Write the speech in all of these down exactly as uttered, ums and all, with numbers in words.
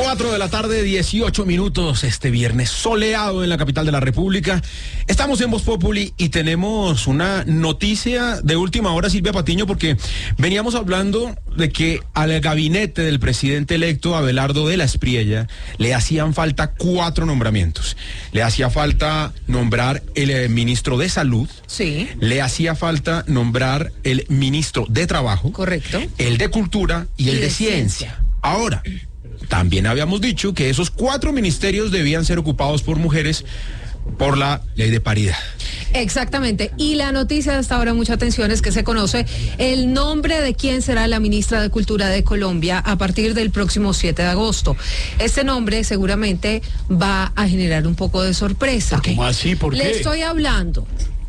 cuatro de la tarde, dieciocho minutos, este viernes soleado en la capital de la República. Estamos en Voz Populi y tenemos una noticia de última hora, Silvia Patiño, porque veníamos hablando de que al gabinete del presidente electo, Abelardo de la Espriella, le hacían falta cuatro nombramientos. Le hacía falta nombrar el eh, ministro de Salud. Sí. Le hacía falta nombrar el ministro de Trabajo. Correcto. El de Cultura y, y el de, de ciencia. ciencia. Ahora, también habíamos dicho que esos cuatro ministerios debían ser ocupados por mujeres por la ley de paridad. Exactamente. Y la noticia hasta ahora, mucha atención, es que se conoce el nombre de quién será la ministra de Cultura de Colombia a partir del próximo siete de agosto. Este nombre seguramente va a generar un poco de sorpresa. ¿Cómo así? ¿Por qué? Le estoy hablando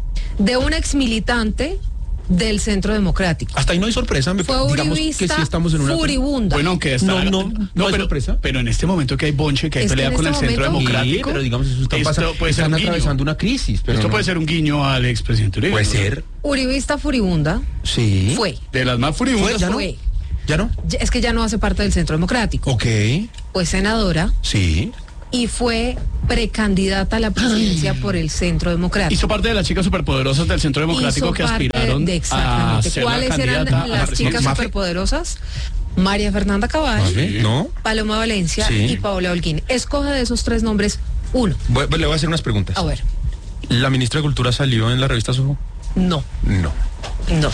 de un exmilitante del Centro Democrático. Hasta ahí no hay sorpresa. Me Fue digamos que sí estamos en una furibunda. Bueno, aunque está, no, no, no, no hay pero, sorpresa. Pero en este momento que hay bonche, que hay Es pelea que con este el Centro momento, Democrático. Sí, pero digamos eso está esto pasando, puede ser están un guiño. atravesando una crisis. Pero Esto no. puede ser un guiño al expresidente Uribe. Puede ¿no? ser. Uribista furibunda. Sí. Fue. De las más furibundas. ¿Fue? ¿Ya no? Fue. ¿Ya no? Ya- Es que ya no hace parte del Centro Democrático. Ok. Fue senadora Sí. y fue precandidata a la presidencia por el Centro Democrático. Hizo parte de las chicas superpoderosas del Centro Democrático Hizo que parte aspiraron de- a exactamente. ser ¿Cuáles la eran candidata a la las chicas presidencia. superpoderosas? María Fernanda Cabal, ¿Sí? ¿No? Paloma Valencia Sí. y Paola Holguín. Escoja de esos tres nombres uno. Voy- le voy a hacer unas preguntas. A ver, ¿La ministra de Cultura salió en la revista Soho? no, No. no.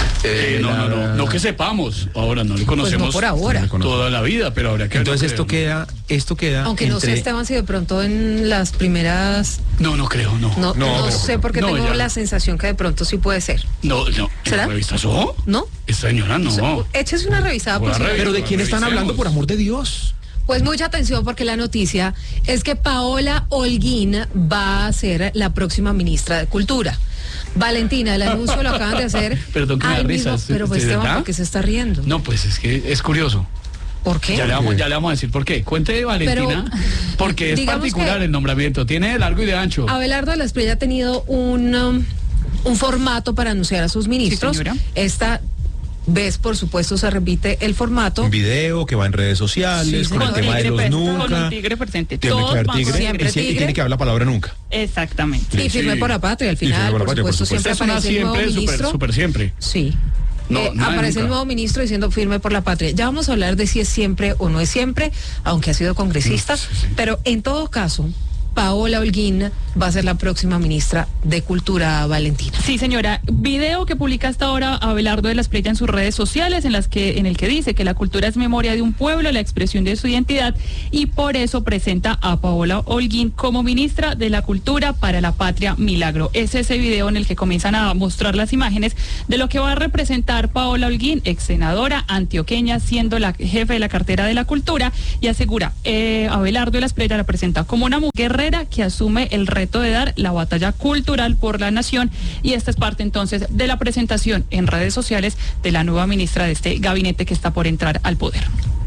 Eh, no, no, no, no que sepamos. Ahora no lo conocemos Pues por ahora. No le conozco. toda la vida, pero habría que Entonces ver, esto no creo. queda, esto queda Aunque no sé, entre... Esteban, si de pronto en las primeras... No, no creo, no. No, No, no, pero- sé porque no, tengo ya. la sensación que de pronto sí puede ser. No, no. ¿En ¿Será? la revista Soho? ¿No? Esta señora no. O sea, échese una revisada por Voy a si no- revisar. Pero ¿de quién están Revisemos. hablando, por amor de Dios? Pues mucha atención porque la noticia es que Paola Holguín va a ser la próxima ministra de Cultura. Valentina, el anuncio lo acaban de hacer. Perdón que me da al risa, mismo- ¿de- Pero pues de Esteban, verdad? ¿por qué se está riendo? No, pues es que es curioso. ¿Por qué? Ya le, vamos, ya le vamos a decir por qué. Cuente, Valentina, Pero, porque es digamos particular que- el nombramiento. Tiene de largo y de ancho. Abelardo de la Espriella ha tenido un, um, un formato para anunciar a sus ministros. señora. Esta vez, por supuesto, se repite el formato. Un video que va en redes sociales, Sí, con el con tema de tigre los presente, Con nunca. un tigre presente. Tiene que Todos haber van con tigre, siempre y, sí- y tigre. tiene que haber la palabra nunca. Exactamente. Y firme Sí. por la patria. Al Y firme final, por la por patria, por supuesto, supuesto. siempre Es una aparece el nuevo siempre, super, ministro. super siempre. Sí. No, Eh, nada de aparece el nunca. nuevo ministro diciendo firme por la patria. Ya vamos a hablar de si es siempre o no es siempre, aunque ha sido congresista, Sí, sí. pero en todo caso, Paola Holguín va a ser la próxima ministra de Cultura, Valentina. Sí, señora. Video que publica hasta ahora Abelardo de la Espriella en sus redes sociales, en las que, en el que dice que la cultura es memoria de un pueblo, la expresión de su identidad, y por eso presenta a Paola Holguín como ministra de la Cultura para la Patria Milagro. Es ese video en el que comienzan a mostrar las imágenes de lo que va a representar Paola Holguín, ex senadora antioqueña, siendo la jefe de la cartera de la Cultura, y asegura, eh, Abelardo de la Espriella la presenta como una mujer guerrera que asume el reto de dar la batalla cultural por la nación, y esta es parte entonces de la presentación en redes sociales de la nueva ministra de este gabinete que está por entrar al poder.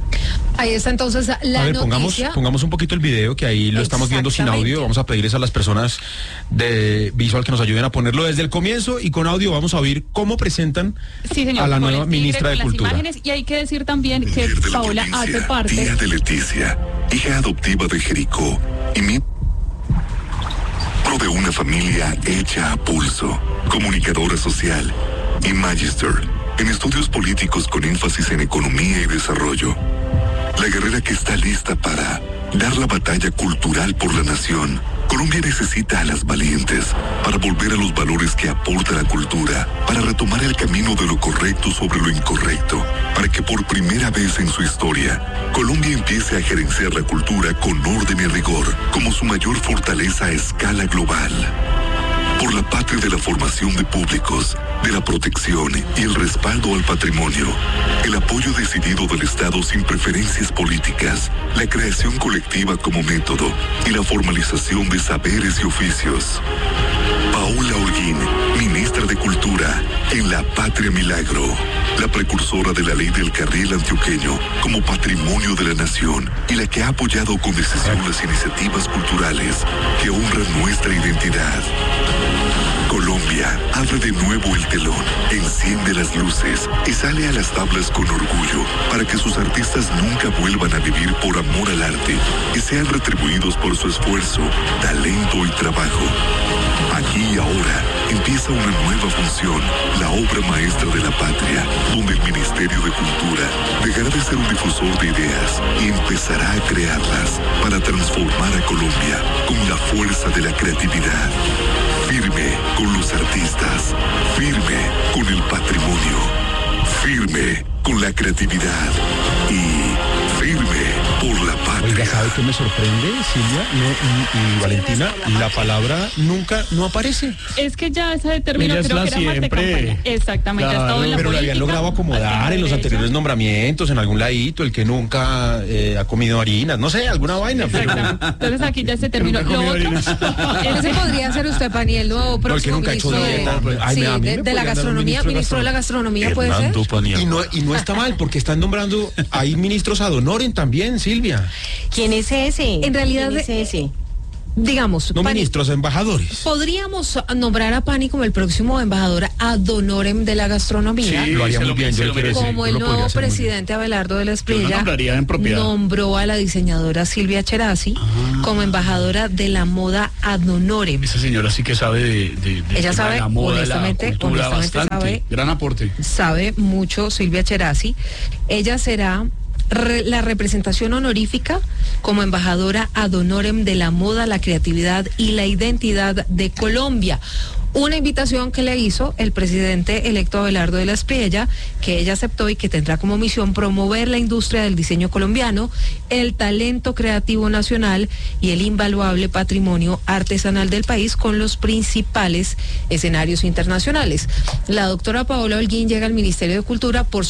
Ahí está entonces la a ver, pongamos, noticia. pongamos un poquito el video, que ahí lo estamos viendo sin Exactamente. audio. Vamos a pedirles a las personas de visual que nos ayuden a ponerlo desde el comienzo, y con audio vamos a oír cómo presentan Sí, señor, a la con nueva el tigre, ministra de con las Cultura. imágenes, y hay que decir también que Líder de la Paola provincia, hace parte. Tía de Leticia, hija adoptiva de Jericó y miembro de una familia hecha a pulso, comunicadora social y magister en estudios políticos con énfasis en economía y desarrollo. La guerrera que está lista para dar la batalla cultural por la nación. Colombia necesita a las valientes para volver a los valores que aporta la cultura, para retomar el camino de lo correcto sobre lo incorrecto, para que por primera vez en su historia, Colombia empiece a gerenciar la cultura con orden y rigor, como su mayor fortaleza a escala global. Por la patria de la formación de públicos, de la protección y el respaldo al patrimonio, el apoyo decidido del Estado sin preferencias políticas, la creación colectiva como método y la formalización de saberes y oficios. Paola Holguín, ministra de Cultura en la Patria Milagro, la precursora de la ley del carril antioqueño como patrimonio de la nación y la que ha apoyado con decisión las iniciativas culturales que honran nuestra identidad. Colombia abre de nuevo el telón, enciende las luces y sale a las tablas con orgullo para que sus artistas nunca vuelvan a vivir por amor al arte y sean retribuidos por su esfuerzo, talento y trabajo. Aquí y ahora empieza una nueva función, la obra maestra de la patria, donde el Ministerio de Cultura dejará de ser un difusor de ideas y empezará a crearlas para transformar a Colombia con la fuerza de la creatividad. Firme con los artistas, firme con el patrimonio, firme con la creatividad y firme por la patria. Oiga, ¿sabe qué me sorprende, Silvia no, y, y Valentina? La palabra nunca no aparece. Es que ya ese término Ella es creo la que era más de siempre. campaña. Exactamente, Claro, ha estado en la Pero lo política, habían logrado acomodar en los derecha. anteriores nombramientos, en algún ladito, el que nunca eh, ha comido harinas, no sé, alguna vaina. Pero, Exactamente. Entonces aquí ya se terminó. Nunca Lo comió otro, Ese podría ser usted, Pani, el nuevo No, el que próximo nunca ha hecho ministro de, dieta. Ay, sí, me- a mí de, me de la podrían dar un gastronomía, ministro de ministro de la gastronomía, ¿puede ser? y, no, y no está mal, porque están nombrando, hay ministros ad honorem también, Silvia. ¿Quién es ese? En realidad, ¿Quién es ese? Digamos, No Pani, ministros, embajadores. podríamos nombrar a Pani como el próximo embajador ad honorem de la gastronomía. Sí, Lo haría se muy lo- bien, se yo lo quiero merece. Como yo el lo podría nuevo hacer muy bien. presidente Abelardo de la Espriella nombraría en propiedad. nombró a la diseñadora Silvia Cherasi como embajadora de la moda ad honorem. Esa señora sí que sabe de, de, de Ella tema sabe, de la moda, de la honestamente, cultura, honestamente bastante. sabe. Gran aporte. Sabe mucho Silvia Cherasi. Ella será re- la representación honorífica como embajadora ad honorem de la moda, la creatividad y la identidad de Colombia. Una invitación que le hizo el presidente electo Abelardo de la Espriella, que ella aceptó y que tendrá como misión promover la industria del diseño colombiano, el talento creativo nacional y el invaluable patrimonio artesanal del país con los principales escenarios internacionales. La doctora Paola Holguín llega al Ministerio de Cultura por